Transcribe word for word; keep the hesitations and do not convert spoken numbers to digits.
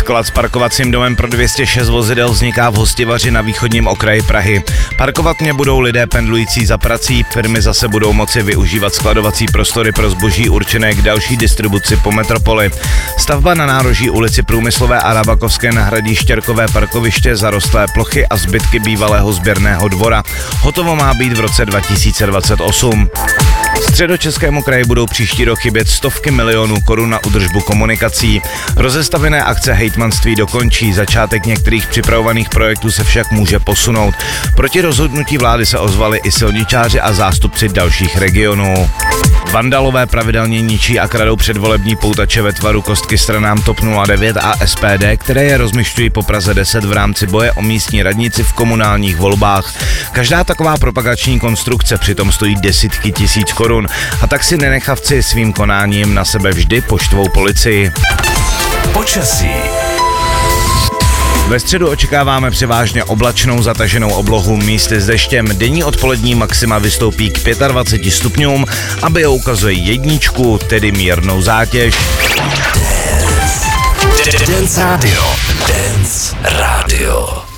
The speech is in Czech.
Sklad s parkovacím domem pro dvě stě šest vozidel vzniká v Hostivaři na východním okraji Prahy. Parkovat mě budou lidé pendlující za prací, firmy zase budou moci využívat skladovací prostory pro zboží určené k další distribuci po metropoli. Stavba na nároží ulici Průmyslové a Rabakovské nahradí štěrkové parkoviště, zarostlé plochy a zbytky bývalého sběrného dvora. Hotovo má být v roce dva tisíce dvacet osm. Středočeskému kraji budou příští rok chybět stovky milionů korun na údržbu komunikací. Rozestavěné akce hejtmanství dokončí, začátek některých připravovaných projektů se však může posunout. Proti rozhodnutí vlády se ozvali i silničáři a zástupci dalších regionů. Vandalové pravidelně ničí a kradou předvolební poutače ve tvaru kostky stranám TOP nula devět a S P D, které je rozmyšťují po Praze deset v rámci boje o místní radnici v komunálních volbách. Každá taková propagační konstrukce přitom stojí desítky tisíc korun a tak si nenechavci svým konáním na sebe vždy poštvou policii. Počasí. Ve středu očekáváme převážně oblačnou zataženou oblohu, místy s deštěm. Denní odpolední maxima vystoupí k dvaceti pěti stupňům, aby ukazuje jedničku, tedy mírnou zátěž. Dance Radio. Dance Radio.